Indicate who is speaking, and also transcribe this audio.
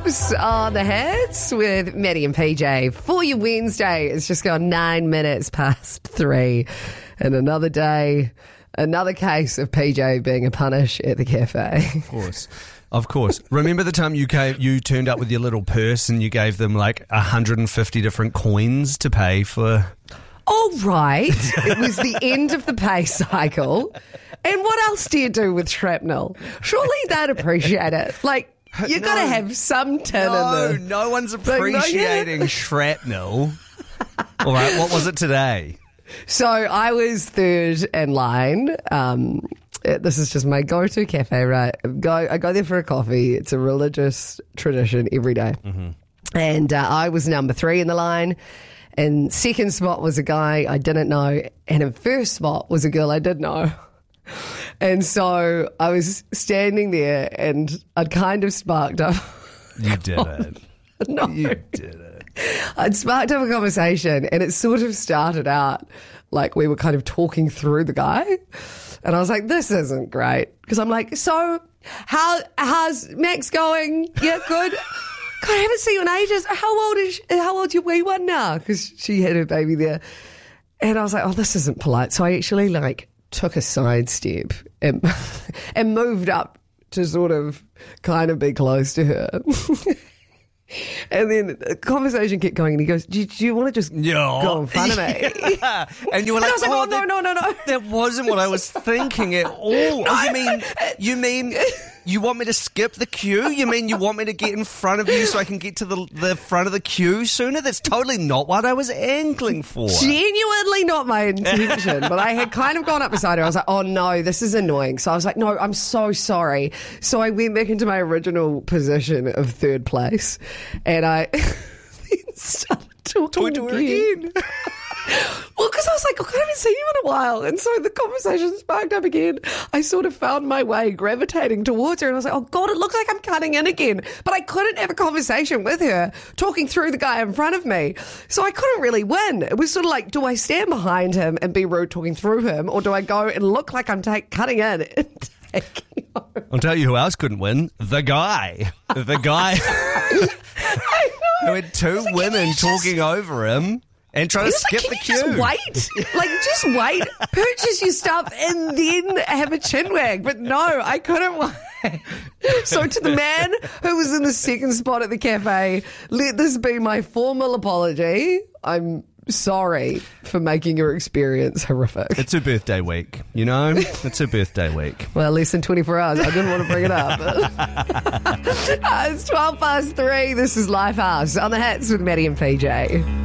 Speaker 1: House on the Hits with Maddie and PJ for your Wednesday. It's just gone 9 minutes past 3. And another day, another case of PJ being a punish at the cafe.
Speaker 2: Of course. Remember the time you turned up with your little purse and you gave them like 150 different coins to pay for?
Speaker 1: Oh, right. It was the end of the pay cycle. And what else do you do with shrapnel? Surely they'd appreciate it. Like, you got to have some tin in there.
Speaker 2: No one's appreciating shrapnel. All right, what was it today?
Speaker 1: So I was third in line. This is just my go-to cafe, right? I go there for a coffee. It's a religious tradition every day. Mm-hmm. And I was number 3 in the line. And second spot was a guy I didn't know. And in first spot was a girl I did know. And so I was standing there and I'd kind of sparked up.
Speaker 2: You did it.
Speaker 1: No.
Speaker 2: You did it.
Speaker 1: I'd sparked up a conversation and it sort of started out like we were kind of talking through the guy. And I was like, this isn't great. Because I'm like, so how's Max going? Yeah, good. God, I haven't seen you in ages. How old's your wee one now? Because she had her baby there. And I was like, oh, this isn't polite. So I actually took a sidestep and moved up to sort of kind of be close to her. And then the conversation kept going and he goes, do you want to just go in front of me?
Speaker 2: Yeah. And you were like,
Speaker 1: I was like, no.
Speaker 2: That wasn't what I was thinking at all.
Speaker 1: No.
Speaker 2: You mean you want me to skip the queue? You mean you want me to get in front of you so I can get to the front of the queue sooner? That's totally not what I was angling for.
Speaker 1: Genuinely not my intention, but I had kind of gone up beside her. I was like, oh no, this is annoying. So I was like, no, I'm so sorry. So I went back into my original position of third place and I then started talking to her again. Well, because I was like, I haven't seen you in a while. And so the conversation sparked up again. I sort of found my way gravitating towards her. And I was like, oh, God, it looks like I'm cutting in again. But I couldn't have a conversation with her talking through the guy in front of me. So I couldn't really win. It was sort of like, do I stand behind him and be rude talking through him? Or do I go and look like I'm cutting in and taking over?
Speaker 2: I'll tell you who else couldn't win. The guy. The guy who had two women talking over him. And try to skip the queue.
Speaker 1: Just wait. Just wait. Purchase your stuff and then have a chinwag. But no, I couldn't wait. So to the man who was in the second spot at the cafe, let this be my formal apology. I'm sorry for making your experience horrific.
Speaker 2: It's her birthday week, you know? It's her birthday week.
Speaker 1: Well, less than 24 hours. I didn't want to bring it up. It's 12 past 3. This is Lifehouse on the Hits with Maddie and PJ.